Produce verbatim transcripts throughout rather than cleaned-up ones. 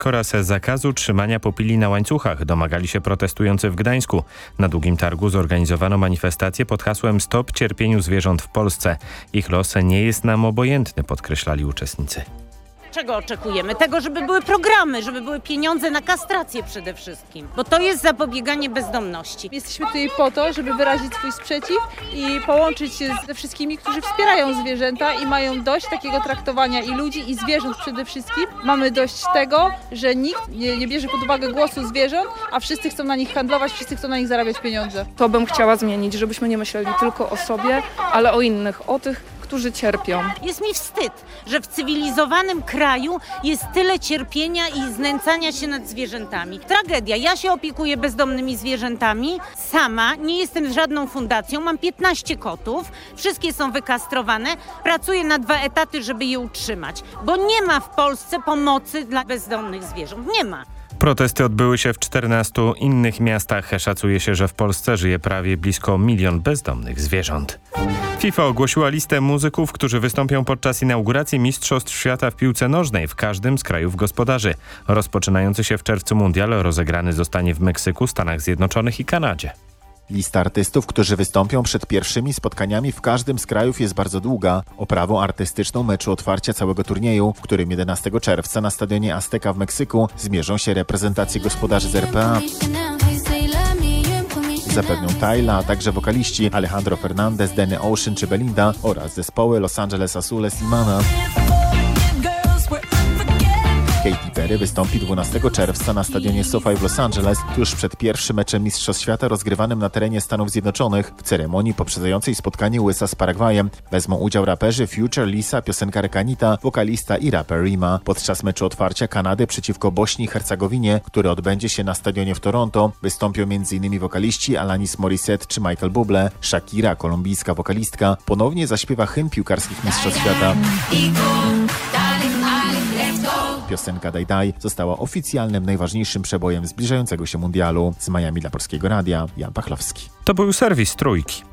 lekko oraz zakazu trzymania pupili na łańcuchach domagali się protestujący w Gdańsku. Na Długim Targu zorganizowano manifestację pod hasłem Stop cierpieniu zwierząt w Polsce. Ich los nie jest nam obojętny, podkreślali uczestnicy. Czego oczekujemy? Tego, żeby były programy, żeby były pieniądze na kastrację przede wszystkim, bo to jest zapobieganie bezdomności. Jesteśmy tutaj po to, żeby wyrazić swój sprzeciw i połączyć się ze wszystkimi, którzy wspierają zwierzęta i mają dość takiego traktowania i ludzi, i zwierząt przede wszystkim. Mamy dość tego, że nikt nie, nie bierze pod uwagę głosu zwierząt, a wszyscy chcą na nich handlować, wszyscy chcą na nich zarabiać pieniądze. To bym chciała zmienić, żebyśmy nie myśleli tylko o sobie, ale o innych, o tych, którzy cierpią. Jest mi wstyd, że w cywilizowanym kraju jest tyle cierpienia i znęcania się nad zwierzętami. Tragedia. Ja się opiekuję bezdomnymi zwierzętami. Sama nie jestem żadną fundacją. Mam piętnaście kotów. Wszystkie są wykastrowane. Pracuję na dwa etaty, żeby je utrzymać. Bo nie ma w Polsce pomocy dla bezdomnych zwierząt. Nie ma. Protesty odbyły się w czternastu innych miastach. Szacuje się, że w Polsce żyje prawie blisko milion bezdomnych zwierząt. FIFA ogłosiła listę muzyków, którzy wystąpią podczas inauguracji Mistrzostw Świata w piłce nożnej w każdym z krajów gospodarzy. Rozpoczynający się w czerwcu mundial rozegrany zostanie w Meksyku, Stanach Zjednoczonych i Kanadzie. Lista artystów, którzy wystąpią przed pierwszymi spotkaniami w każdym z krajów jest bardzo długa. Oprawą artystyczną meczu otwarcia całego turnieju, w którym jedenastego czerwca na stadionie Azteca w Meksyku zmierzą się reprezentacje gospodarzy z R P A. Zapewnią Tyla, a także wokaliści Alejandro Fernandez, Danny Ocean czy Belinda oraz zespoły Los Angeles Azules i Mana. Katy Perry wystąpi dwunastego czerwca na stadionie SoFi w Los Angeles, tuż przed pierwszym meczem Mistrzostw Świata rozgrywanym na terenie Stanów Zjednoczonych. W ceremonii poprzedzającej spotkanie U S A z Paragwajem wezmą udział raperzy Future, Lisa, piosenkarka Anita, wokalista i raper Rima. Podczas meczu otwarcia Kanady przeciwko Bośni i Hercegowinie, który odbędzie się na stadionie w Toronto, wystąpią m.in. wokaliści Alanis Morissette czy Michael Bublé. Shakira, kolumbijska wokalistka, ponownie zaśpiewa hymn piłkarskich Mistrzostw Świata. Piosenka Daj Daj została oficjalnym, najważniejszym przebojem zbliżającego się mundialu. Z Miami dla Polskiego Radia, Jan Pachlowski. To był serwis Trójki.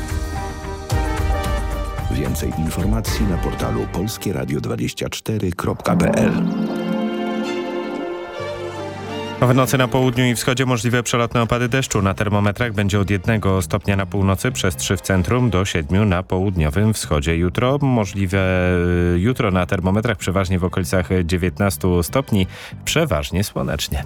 Więcej informacji na portalu polskie radio dwadzieścia cztery kropka p l. W nocy na południu i wschodzie możliwe przelotne opady deszczu. Na termometrach będzie od jednego stopnia na północy przez trzy w centrum do siedmiu na południowym wschodzie. Jutro możliwe jutro na termometrach przeważnie w okolicach dziewiętnastu stopni, przeważnie słonecznie.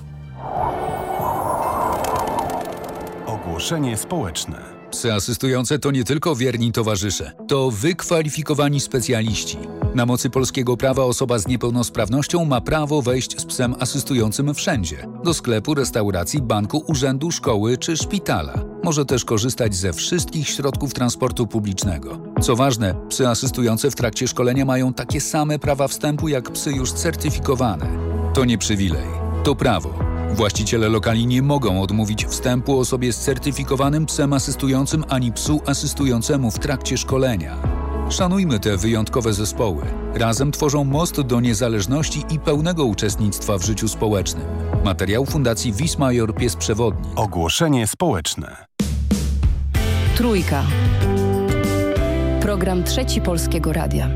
Ogłoszenie społeczne. Psy asystujące to nie tylko wierni towarzysze, to wykwalifikowani specjaliści. Na mocy polskiego prawa osoba z niepełnosprawnością ma prawo wejść z psem asystującym wszędzie. Do sklepu, restauracji, banku, urzędu, szkoły czy szpitala. Może też korzystać ze wszystkich środków transportu publicznego. Co ważne, psy asystujące w trakcie szkolenia mają takie same prawa wstępu jak psy już certyfikowane. To nie przywilej, to prawo. Właściciele lokali nie mogą odmówić wstępu osobie z certyfikowanym psem asystującym ani psu asystującemu w trakcie szkolenia. Szanujmy te wyjątkowe zespoły. Razem tworzą most do niezależności i pełnego uczestnictwa w życiu społecznym. Materiał Fundacji Wismajor Pies Przewodnik. Ogłoszenie społeczne. Trójka. Program Trzeci Polskiego Radia.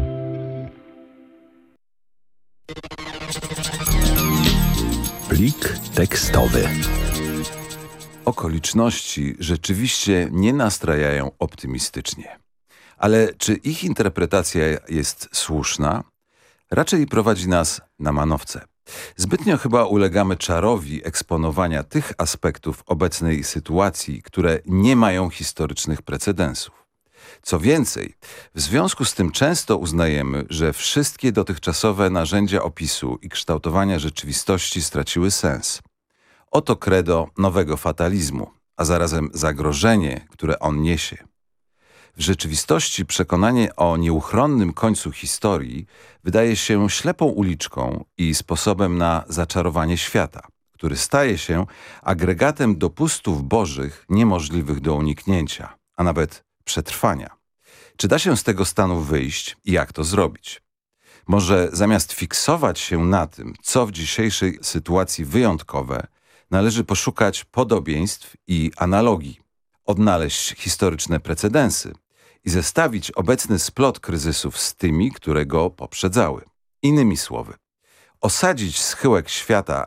Plik tekstowy. Okoliczności rzeczywiście nie nastrajają optymistycznie. Ale czy ich interpretacja jest słuszna? Raczej prowadzi nas na manowce. Zbytnio chyba ulegamy czarowi eksponowania tych aspektów obecnej sytuacji, które nie mają historycznych precedensów. Co więcej, w związku z tym często uznajemy, że wszystkie dotychczasowe narzędzia opisu i kształtowania rzeczywistości straciły sens. Oto credo nowego fatalizmu, a zarazem zagrożenie, które on niesie. W rzeczywistości przekonanie o nieuchronnym końcu historii wydaje się ślepą uliczką i sposobem na zaczarowanie świata, który staje się agregatem dopustów bożych niemożliwych do uniknięcia, a nawet przetrwania. Czy da się z tego stanu wyjść i jak to zrobić? Może zamiast fiksować się na tym, co w dzisiejszej sytuacji wyjątkowe, należy poszukać podobieństw i analogii, odnaleźć historyczne precedensy i zestawić obecny splot kryzysów z tymi, które go poprzedzały. Innymi słowy, osadzić schyłek świata